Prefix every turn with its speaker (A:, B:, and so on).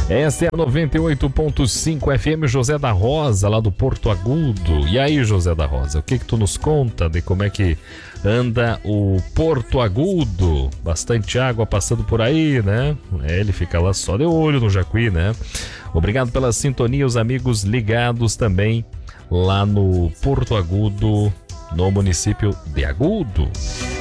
A: Essa é a 98.5 FM José da Rosa, lá do Porto Agudo. E aí, José da Rosa, o que tu nos conta de como é que anda o Porto Agudo? Bastante água passando por aí, né? Ele fica lá só de olho no Jacuí, né? Obrigado pela sintonia, os amigos ligados também lá no Porto Agudo, no município de Agudo.